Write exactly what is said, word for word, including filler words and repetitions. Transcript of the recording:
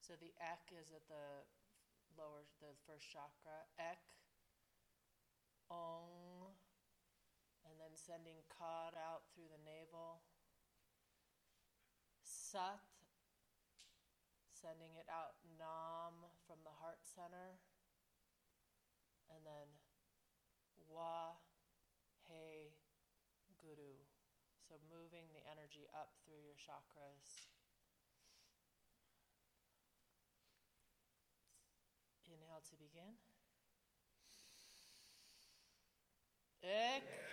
So the ek is at the lower, the first chakra. Ek, ong, and then sending kad out through the navel. Sat, sending it out nam from the heart center. And then wa, he, guru. So moving the energy up through your chakras. Inhale to begin. Ek.